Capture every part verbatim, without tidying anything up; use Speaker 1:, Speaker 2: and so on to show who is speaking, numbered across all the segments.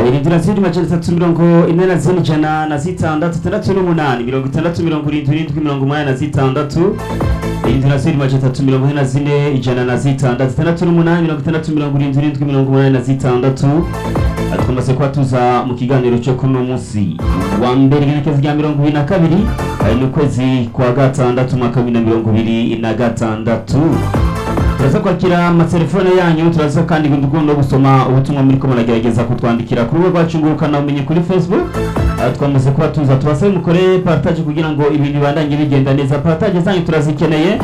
Speaker 1: irindwi na zirindwi majana atatu mirongo ine na zine ijana na zitandatu itandatu n'umunani mirongo itandatu mirongo irindwi irindwi mirongo umunani na zitandatu irindwi na zirindwi majana atatu mirongo ine na zine ijana na zitandatu itandatu n'umunani mirongo itandatu mirongo irindwi irindwi mirongo umunani na zitandatu. Twamaze kuba tuza mu kiganiro cyo kuno munsi wa mbere igenekerezo rya mirongo ibiri na kabiri mu kwezi kwa gatandatu umwaka wa bibiri na mirongo ibiri na gatandatu. Turaza kwakira amatelefone yanyu, turaza kandi gukunda gusoma ubutumwa muri ko muragerageza kutwandikira kuri rubuga rwacu ngurukana umenye kuri Facebook. Twamaze kuba tuza tubasabe mukore partage kugira ngo ibintu bibandanye bigenda neza. Partage zanyu turazikeneye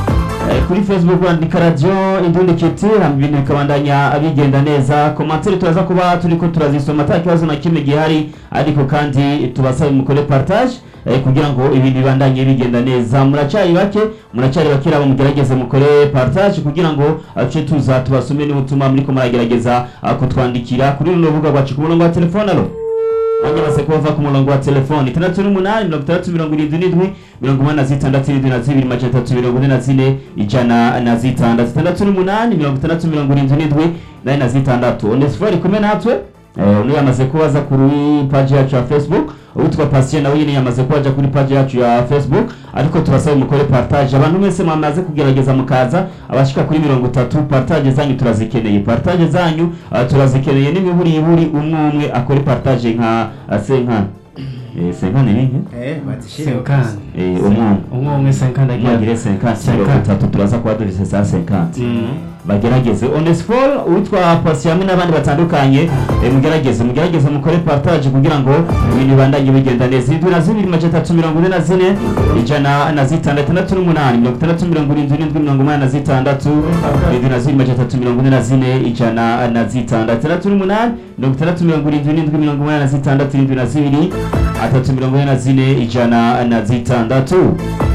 Speaker 1: kuri Facebook, andika radio Indundi Culture hamwe ibintu bikabandanya abigenda neza. Commentaire turaza kuba turiko turazisoma atakibazo na kimwe gihari, ariko kandi tubasabe mukore partage kugira ngo ibintu bibandanye bigenda neza. Muracyari bake muracyari bakira abo mugerageze mukore partage kugira ngo ace tuza tubasome n'ubutuma muri ko muragerageza kutwandikira kuri runo rubuga rwacu ku murongo wa telefone. Alo Wanyamaze kuva ku murongo wa telefone itandatu n'umunani mirongo itandatu mirongo irindwi n'indwi mirongo umunani na zitandatu irindwi na zibiri majana atatu mirongo ine na zine ijana na zitandatu itandatu n'umunani mirongo itandatu mirongo irindwi n'indwi nane na zitandatu. Onesifori kumwe natwe uno yamaze kubaza kuri page yacu ya Facebook, utwa Patient nawe yene yamaze kubaja kuri page yacu ya Facebook, ariko tubasaba mukore partage. Abantu mwese mwamaze kugerageza mukaza abashika kuri mirongo itatu. Partage zanyu turazikeneye, partage zanyu uh, turazikeneye n'imiburi iburi umwe umwe akore partage nka senka eh senka ni nini
Speaker 2: eh batishire
Speaker 3: senka
Speaker 2: eh
Speaker 3: umwe umwe umwe senka ndagira
Speaker 1: ngire senka mirongo itatu turaza kwa dore sesa senka bagerageze. Onesifol utwa Patient hamwe n'abandi batandukanye mugerageze mugerageze mukore partage kugira ngo ibintu bibandanye bigenda neza. irindwi na zibiri majana atatu mirongo ine na zine ijana na zitandatu itandatu n'umunani mirongo itandatu mirongo irindwi irindwi mirongo umunani na zitandatu irindwi na zibiri majana atatu mirongo ine na zine ijana na zitandatu itandatu n'umunani mirongo itandatu mirongo irindwi irindwi mirongo umunani na zitandatu irindwi na zibiri atatu mirongo ine na zine ijana na zitandatu.